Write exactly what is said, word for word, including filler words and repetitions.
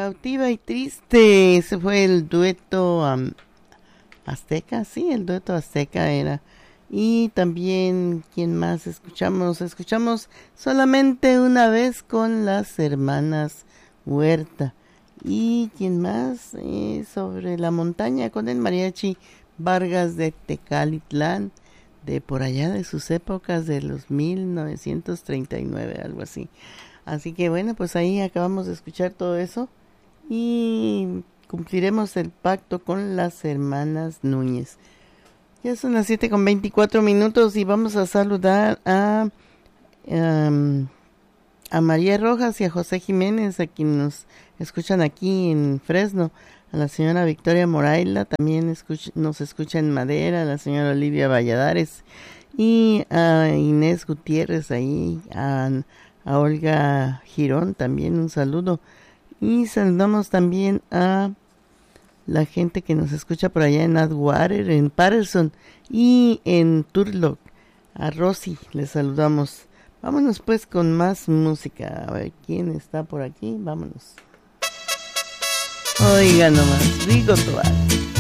Cautiva y triste, ese fue el dueto um, azteca, sí, el dueto azteca era. Y también, ¿quién más escuchamos? Escuchamos Solamente una vez con las hermanas Huerta. ¿Y quién más? Eh, sobre la montaña con el mariachi Vargas de Tecalitlán, de por allá de sus épocas de los mil novecientos treinta y nueve, algo así. Así que bueno, pues ahí acabamos de escuchar todo eso y cumpliremos el pacto con las hermanas Núñez. Ya son las siete con veinticuatro minutos y vamos a saludar a, um, a María Rojas y a José Jiménez, a quienes nos escuchan aquí en Fresno, a la señora Victoria Moraila, también escucha, nos escucha en Madera, a la señora Olivia Valladares y a Inés Gutiérrez ahí, a, a Olga Girón también un saludo. Y saludamos también a la gente que nos escucha por allá en Atwater, en Patterson y en Turlock. A Rosy les saludamos. Vámonos pues con más música. A ver quién está por aquí. Vámonos. Oiga nomás, Rigo Tobar.